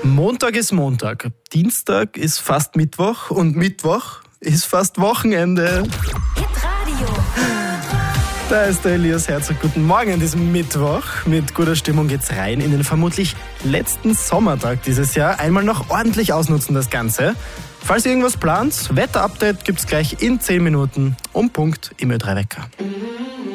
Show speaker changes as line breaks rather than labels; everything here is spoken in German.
Montag ist Montag, Dienstag ist fast Mittwoch und Mittwoch ist fast Wochenende.
Hitradio.
Da ist der Elias Herzog. Guten Morgen an diesem Mittwoch. Mit guter Stimmung geht's rein in den vermutlich letzten Sommertag dieses Jahr. Einmal noch ordentlich ausnutzen das Ganze. Falls ihr irgendwas plant, Wetterupdate gibt's gleich in 10 Minuten um Punkt im Ö3 Wecker.